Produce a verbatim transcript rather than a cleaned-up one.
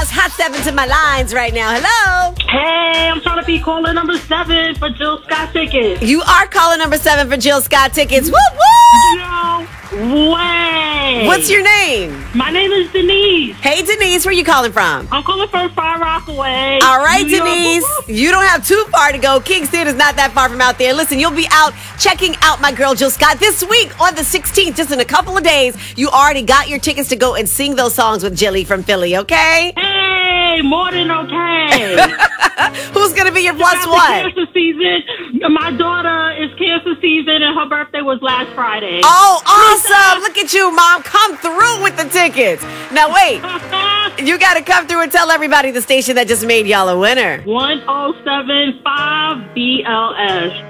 Dallas Hot Seven to my lines right now. Hello. Hey, I'm trying to be caller number seven for Jill Scott tickets. You are caller number seven for Jill Scott tickets. Woo woo! No way. What's your name? My name is Denise. Hey, Denise. Where you calling from? I'm calling from Far Rockaway. All right, New York. Denise. You don't have too far to go. Kingston is not that far from out there. Listen, you'll be out checking out my girl Jill Scott this week on the sixteenth, just in a couple of days. You already got your tickets to go and sing those songs with Jilly from Philly, okay? Hey, more than okay. Who's going to be your plus It's one? Cancer season. My daughter is cancer season, and her birthday was last Friday. Oh, awesome. Look at you, Mom. Come through with the tickets. Now, wait. You got to come through and tell everybody the station that just made y'all a winner. one oh seven point five B L S.